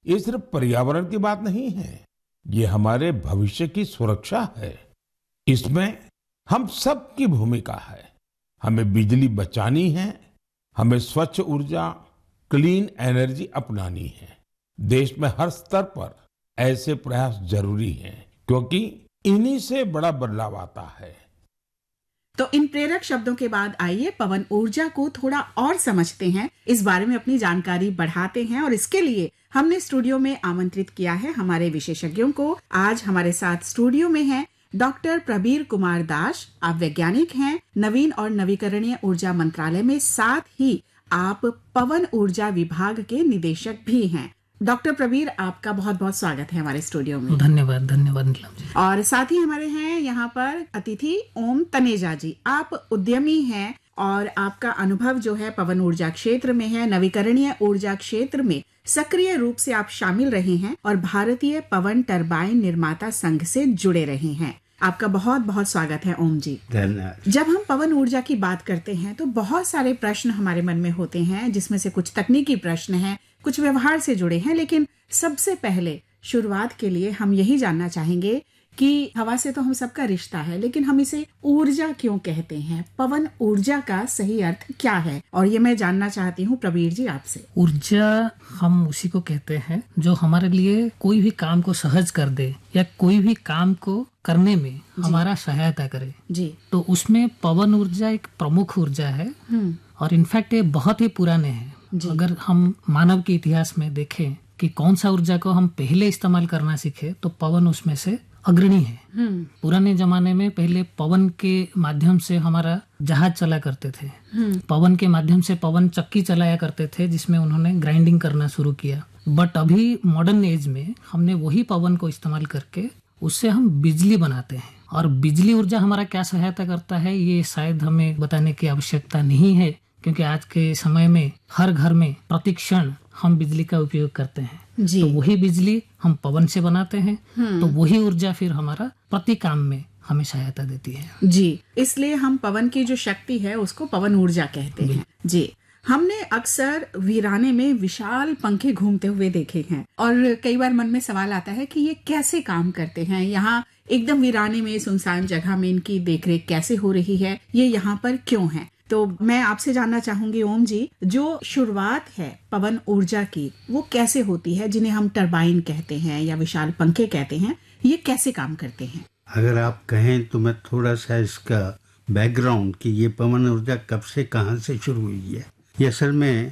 ये सिर्फ पर्यावरण की बात नहीं है, ये हमारे भविष्य की सुरक्षा है। इसमें हम सबकी भूमिका है। हमें बिजली बचानी है, हमें स्वच्छ ऊर्जा, क्लीन एनर्जी अपनानी है। देश में हर स्तर पर ऐसे प्रयास जरूरी हैं, क्योंकि इन्हीं से बड़ा बदलाव आता है। तो इन प्रेरक शब्दों के बाद आइए पवन ऊर्जा को थोड़ा और समझते हैं, इस बारे में अपनी जानकारी बढ़ाते हैं। और इसके लिए हमने स्टूडियो में आमंत्रित किया है हमारे विशेषज्ञों को। आज हमारे साथ स्टूडियो में हैं डॉक्टर प्रबीर कुमार दास। आप वैज्ञानिक हैं, नवीन और नवीकरणीय ऊर्जा मंत्रालय में, साथ ही आप पवन ऊर्जा विभाग के निदेशक भी हैं। डॉक्टर प्रबीर, आपका बहुत बहुत स्वागत है हमारे स्टूडियो में। धन्यवाद धन्यवाद नीलम जी। और साथ ही हमारे हैं यहाँ पर अतिथि ओम तनेजा जी। आप उद्यमी हैं और आपका अनुभव जो है पवन ऊर्जा क्षेत्र में है, नवीकरणीय ऊर्जा क्षेत्र में सक्रिय रूप से आप शामिल रहे हैं और भारतीय पवन टरबाइन निर्माता संघ से जुड़े रहे हैं। आपका बहुत बहुत स्वागत है ओम जी। धन्यवाद। जब हम पवन ऊर्जा की बात करते हैं तो बहुत सारे प्रश्न हमारे मन में होते हैं, जिसमें से कुछ तकनीकी प्रश्न हैं, कुछ व्यवहार से जुड़े हैं। लेकिन सबसे पहले शुरुआत के लिए हम यही जानना चाहेंगे कि हवा से तो हम सबका रिश्ता है, लेकिन हम इसे ऊर्जा क्यों कहते हैं? पवन ऊर्जा का सही अर्थ क्या है? और ये मैं जानना चाहती हूँ प्रबीर जी आपसे। ऊर्जा हम उसी को कहते हैं जो हमारे लिए कोई भी काम को सहज कर दे या कोई भी काम को करने में हमारा सहायता करे जी। तो उसमें पवन ऊर्जा एक प्रमुख ऊर्जा है और इनफैक्ट ये बहुत ही पुराने हैं। अगर हम मानव के इतिहास में देखें कि कौन सा ऊर्जा को हम पहले इस्तेमाल करना सीखे तो पवन उसमें से अग्रणी है। पुराने जमाने में पहले पवन के माध्यम से हमारा जहाज चला करते थे, पवन के माध्यम से पवन चक्की चलाया करते थे, जिसमें उन्होंने ग्राइंडिंग करना शुरू किया। बट अभी मॉडर्न एज में हमने वही पवन को इस्तेमाल करके उससे हम बिजली बनाते हैं। और बिजली ऊर्जा हमारा क्या सहायता करता है ये शायद हमें बताने की आवश्यकता नहीं है, क्योंकि आज के समय में हर घर में प्रतिक्षण हम बिजली का उपयोग करते हैं जी। तो वही बिजली हम पवन से बनाते हैं, तो वही ऊर्जा फिर हमारा प्रति काम में हमें सहायता देती है जी। इसलिए हम पवन की जो शक्ति है उसको पवन ऊर्जा कहते हैं जी। हमने अक्सर वीराने में विशाल पंखे घूमते हुए देखे हैं और कई बार मन में सवाल आता है कि ये कैसे काम करते हैं। यहाँ एकदम वीराने में, सुनसान जगह में इनकी देखरेख कैसे हो रही है, ये यहाँ पर क्यों है? तो मैं आपसे जानना चाहूंगी ओम जी, जो शुरुआत है पवन ऊर्जा की वो कैसे होती है, जिन्हें हम टरबाइन कहते हैं या विशाल पंखे कहते हैं, ये कैसे काम करते हैं? अगर आप कहें तो मैं थोड़ा सा इसका बैकग्राउंड कि ये पवन ऊर्जा कब से कहां से शुरू हुई है। ये असल में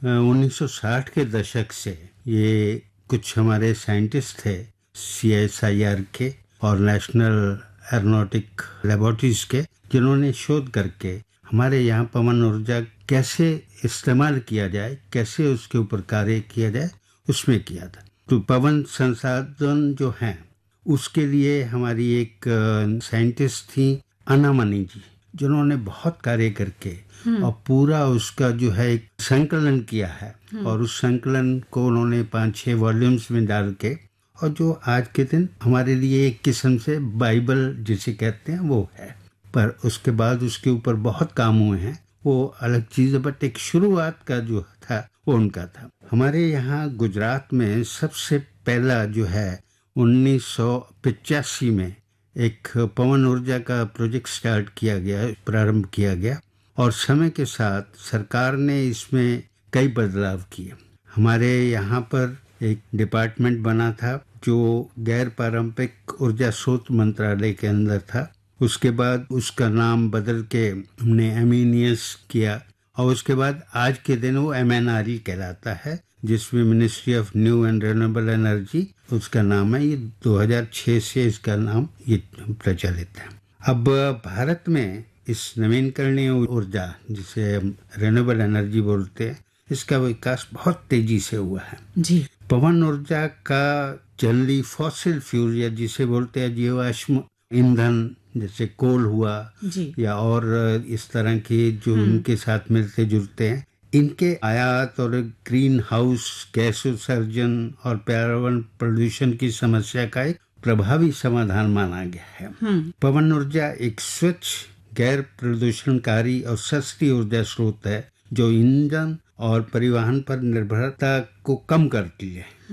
1960 के दशक से ये कुछ हमारे साइंटिस्ट थे CSIR के और नेशनल एरोनॉटिक लैबोरेटरीज के, जिन्होंने शोध करके हमारे यहाँ पवन ऊर्जा कैसे इस्तेमाल किया जाए, कैसे उसके ऊपर कार्य किया जाए, उसमें किया था। तो पवन संसाधन जो हैं उसके लिए हमारी एक साइंटिस्ट थी अन्नामणि जी, जिन्होंने बहुत कार्य करके और पूरा उसका जो है एक संकलन किया है और उस संकलन को उन्होंने 5-6 वॉल्यूम्स में डाल के, और जो आज के दिन हमारे लिए एक किस्म से बाइबल जिसे कहते हैं वो है। पर उसके बाद उसके ऊपर बहुत काम हुए हैं, वो अलग चीज़ है। बट एक शुरुआत का जो था वो उनका था। हमारे यहाँ गुजरात में सबसे पहला जो है 1985 में एक पवन ऊर्जा का प्रोजेक्ट स्टार्ट किया गया, प्रारंभ किया गया, और समय के साथ सरकार ने इसमें कई बदलाव किए। हमारे यहाँ पर एक डिपार्टमेंट बना था जो गैर पारंपरिक ऊर्जा स्रोत मंत्रालय के अंदर था। उसके बाद उसका नाम बदल के हमने एमिनियस किया और उसके बाद आज के दिन वो MNRE कहलाता है, जिसमें ministry of new and renewable energy उसका नाम है। ये 2006 से इसका नाम ये प्रचलित है। अब भारत में इस नवीनकरणीय ऊर्जा जिसे हम रिन्यूएबल एनर्जी बोलते हैं, इसका विकास बहुत तेजी से हुआ है जी। पवन ऊर्जा का जनरली फॉसिल फ्यूल या जिसे बोलते हैं जीवाश्म ईंधन, जैसे कोल हुआ या और इस तरह के जो इनके साथ मिलते जुलते हैं, इनके आयात और ग्रीन हाउस गैस उत्सर्जन और पर्यावरण प्रदूषण की समस्या का एक प्रभावी समाधान माना गया है। पवन ऊर्जा एक स्वच्छ, गैर प्रदूषणकारी और सस्ती ऊर्जा स्रोत है जो ईंधन और परिवहन पर निर्भरता को कम करती है।